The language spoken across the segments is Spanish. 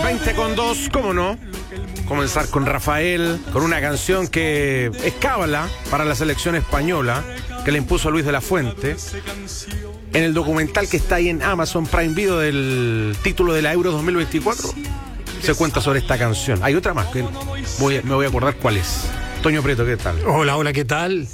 20:02, ¿cómo no? Comenzar con Rafael, con una canción que es cábala para la selección española, que le impuso Luis de la Fuente. En el documental que está ahí en Amazon Prime Video del título de la Euro 2024, se cuenta sobre esta canción. Hay otra más que me voy a acordar cuál es. Toño Prieto, ¿qué tal? Hola, ¿qué tal?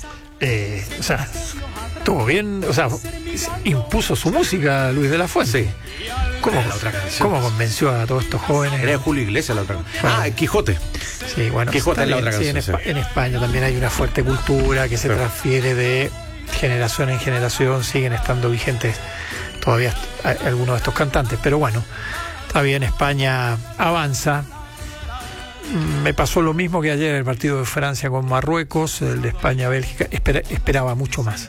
Estuvo bien, impuso su música Luis de la Fuente. Sí. ¿Cómo convenció a todos estos jóvenes? Era Julio Iglesias la otra canción. Quijote. Sí, bueno, Quijote es la otra canción. Sí, en España también hay una fuerte cultura que se transfiere de generación en generación. Siguen estando vigentes todavía algunos de estos cantantes, pero bueno, todavía en España avanza. Me pasó lo mismo que ayer en el partido de Francia con Marruecos, el de España-Bélgica. Esperaba mucho más.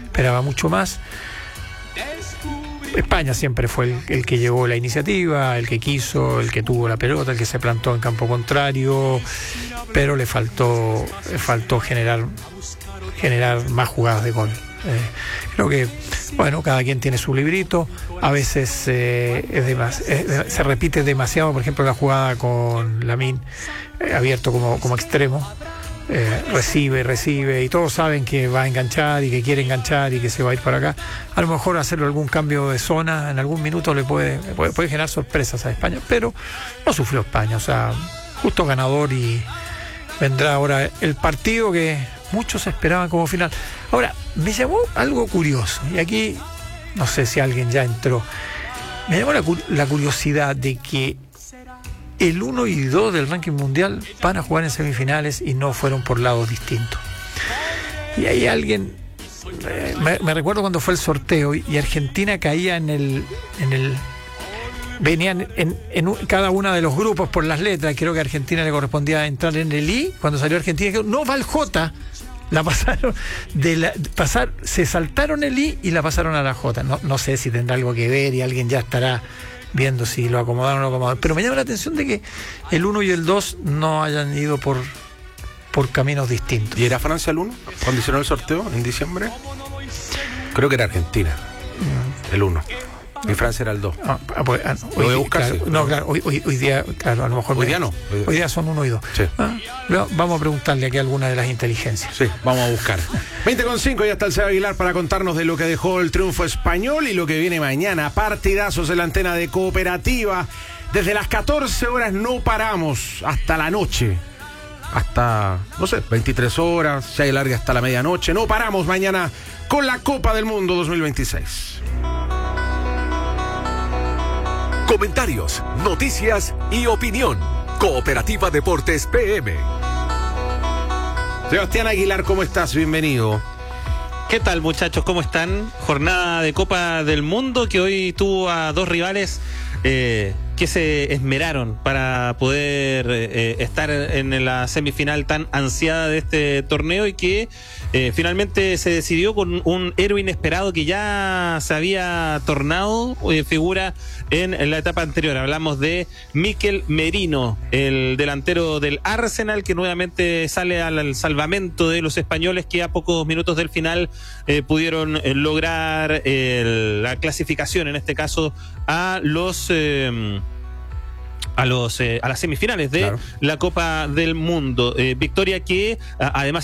España siempre fue el que llevó la iniciativa, el que quiso, el que tuvo la pelota, el que se plantó en campo contrario, pero le faltó generar más jugadas de gol. Creo que, bueno, cada quien tiene su librito. A veces se repite demasiado. Por ejemplo, la jugada con Lamine abierto como extremo. Recibe y todos saben que va a enganchar y que quiere enganchar y que se va a ir para acá. A lo mejor hacerle algún cambio de zona en algún minuto le puede generar sorpresas a España, pero no sufrió España, justo ganador, y vendrá ahora el partido que muchos esperaban como final. Ahora, me llamó algo curioso, y aquí no sé si alguien ya entró. Me llamó la curiosidad de que el 1 y 2 del ranking mundial van a jugar en semifinales y no fueron por lados distintos. Y ahí alguien, me recuerdo cuando fue el sorteo y Argentina caía venían en cada una de los grupos por las letras. Creo que a Argentina le correspondía entrar en el I. Cuando salió Argentina, no va al J. La pasaron se saltaron el I y la pasaron a la J. No sé si tendrá algo que ver y alguien ya estará viendo si lo acomodaron o no lo acomodaron. Pero me llama la atención de que el 1 y el 2 no hayan ido por caminos distintos. ¿Y era Francia el 1 cuando hicieron el sorteo en diciembre? Creo que era Argentina el 1. Y Francia era el 2. Lo voy a buscar. Claro, sí. No, claro, hoy día, claro, a lo mejor. Hoy día no. Hoy día son 1 y 2. Sí. Vamos a preguntarle aquí a alguna de las inteligencias. Sí, vamos a buscar. 20:05, ya está el Seba Aguilar para contarnos de lo que dejó el triunfo español y lo que viene mañana. Partidazos en la antena de Cooperativa. Desde las 14 horas no paramos hasta la noche. Hasta, 23 horas, si hay larga hasta la medianoche. No paramos mañana con la Copa del Mundo 2026. Comentarios, noticias y opinión. Cooperativa Deportes PM. Sebastián Aguilar, ¿cómo estás? Bienvenido. ¿Qué tal, muchachos? ¿Cómo están? Jornada de Copa del Mundo que hoy tuvo a dos rivales que se esmeraron para poder estar en la semifinal tan ansiada de este torneo y que finalmente se decidió con un héroe inesperado que ya se había tornado figura en la etapa anterior. Hablamos de Mikel Merino, el delantero del Arsenal, que nuevamente sale al salvamento de los españoles que a pocos minutos del final pudieron lograr la clasificación, en este caso a las semifinales de la Copa del Mundo. Victoria que además